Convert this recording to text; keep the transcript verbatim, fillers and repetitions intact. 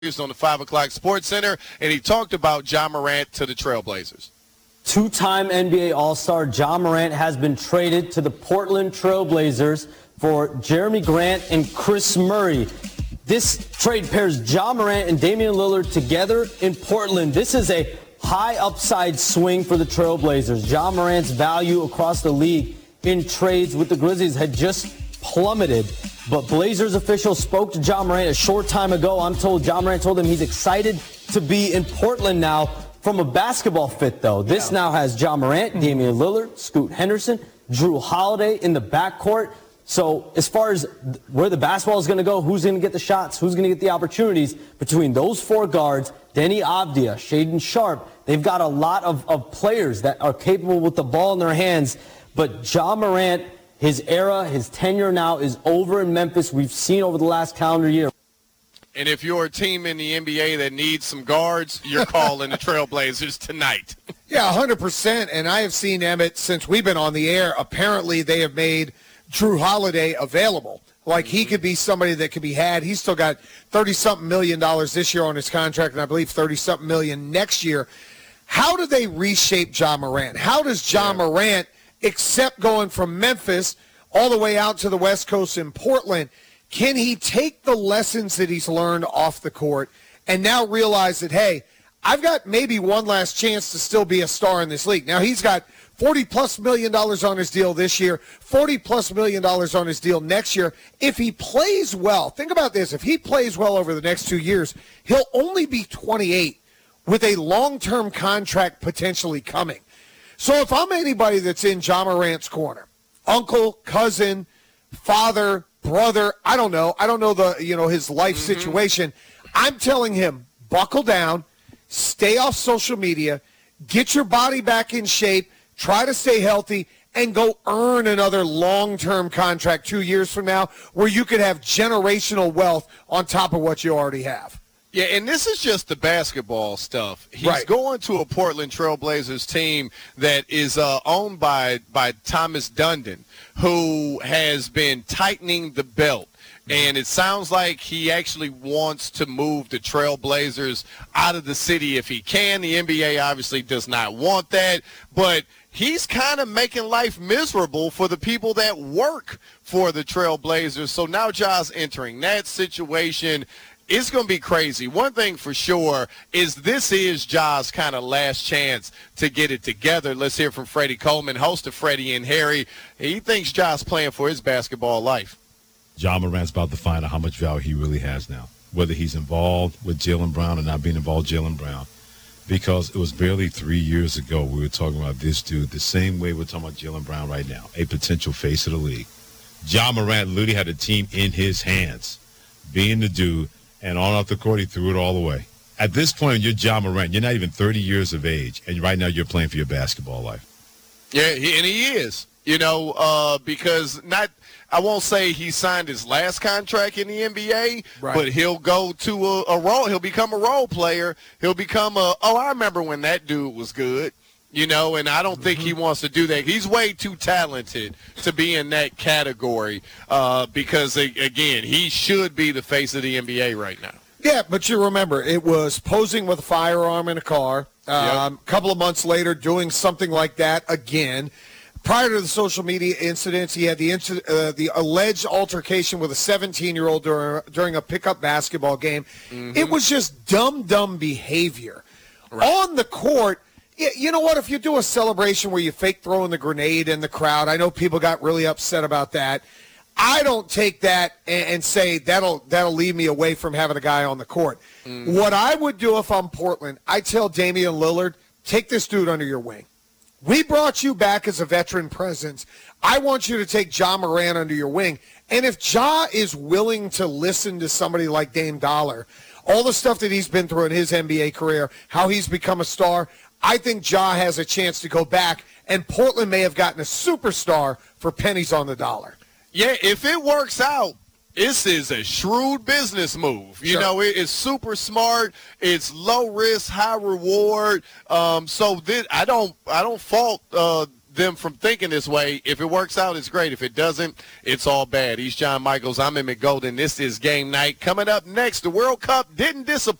on the five o'clock Sports Center, and he talked about Ja Morant to the Trailblazers. Two-time N B A All-Star Ja Morant has been traded to the Portland Trailblazers for Jerami Grant and Kris Murray. This trade pairs Ja Morant and Damian Lillard together in Portland. This is a high upside swing for the Trailblazers. Ja Morant's value across the league in trades with the Grizzlies had just plummeted. But Blazers officials spoke to Ja Morant a short time ago. I'm told Ja Morant told him he's excited to be in Portland now. From a basketball fit, though, this yeah. now has Ja Morant, Damian Lillard, Scoot Henderson, Drew Holiday in the backcourt. So as far as where the basketball is going to go, who's going to get the shots, who's going to get the opportunities, between those four guards, Denny Avdia, Shaedon Sharpe, they've got a lot of, of players that are capable with the ball in their hands. But Ja Morant, his era, his tenure now is over in Memphis. We've seen over the last calendar year. And if you're a team in the N B A that needs some guards, you're calling the Trailblazers tonight. Yeah, one hundred percent. And I have seen, Emmett, since we've been on the air, apparently they have made Drew Holiday available. Like he could be somebody that could be had. He's still got thirty-something million dollars this year on his contract, and I believe thirty-something million next year. How do they reshape Ja Morant? How does Ja yeah. Morant, except going from Memphis all the way out to the West Coast in Portland, can he take the lessons that he's learned off the court and now realize that, hey, I've got maybe one last chance to still be a star in this league? Now, he's got forty-plus million dollars on his deal this year, forty-plus million dollars on his deal next year. If he plays well, think about this. If he plays well over the next two years, he'll only be twenty-eight with a long-term contract potentially coming. So if I'm anybody that's in Ja Morant's corner, uncle, cousin, father, brother, I don't know. I don't know the you know his life mm-hmm. situation. I'm telling him, buckle down, stay off social media, get your body back in shape, try to stay healthy, and go earn another long-term contract two years from now where you could have generational wealth on top of what you already have. Yeah, and this is just the basketball stuff. He's right. going to a Portland Trailblazers team that is uh, owned by, by Thomas Dundon, who has been tightening the belt. And it sounds like he actually wants to move the Trailblazers out of the city if he can. The N B A obviously does not want that. But he's kind of making life miserable for the people that work for the Trailblazers. So now Ja's entering that situation. It's going to be crazy. One thing for sure is this is Ja's kind of last chance to get it together. Let's hear from Freddie Coleman, host of Freddie and Harry. He thinks Ja's playing for his basketball life. Ja Morant's about to find out how much value he really has now, whether he's involved with Jaylen Brown or not being involved with Jaylen Brown. Because it was barely three years ago we were talking about this dude the same way we're talking about Jaylen Brown right now, a potential face of the league. Ja Morant literally had a team in his hands, being the dude. And on off the court, he threw it all away. At this point, you're Ja Morant. You're not even thirty years of age, and right now you're playing for your basketball life. Yeah, he, and he is. You know, uh, because not I won't say he signed his last contract in the N B A, right. but he'll go to a, a role. He'll become a role player. He'll become a, oh, I remember when that dude was good. You know, and I don't mm-hmm. think he wants to do that. He's way too talented to be in that category uh, because, again, he should be the face of the N B A right now. Yeah, but you remember, it was posing with a firearm in a car. Um, yep. A couple of months later, doing something like that again. Prior to the social media incidents, he had the inc- uh, the alleged altercation with a seventeen-year-old during, during a pickup basketball game. Mm-hmm. It was just dumb, dumb behavior. Right. On the court, you know what? If you do a celebration where you fake throwing the grenade in the crowd, I know people got really upset about that. I don't take that and, and say that'll that'll lead me away from having a guy on the court. Mm. What I would do if I'm Portland, I tell Damian Lillard, take this dude under your wing. We brought you back as a veteran presence. I want you to take Ja Morant under your wing. And if Ja is willing to listen to somebody like Dame Dollar, all the stuff that he's been through in his N B A career, how he's become a star, I think Ja has a chance to go back, and Portland may have gotten a superstar for pennies on the dollar. Yeah, if it works out, this is a shrewd business move. You sure. know, it, it's super smart. It's low risk, high reward. Um, so this, I don't, I don't fault uh, them from thinking this way. If it works out, it's great. If it doesn't, it's all bad. He's John Michaels. I'm Emmett Golden. This is Game Night. Coming up next, the World Cup didn't disappoint.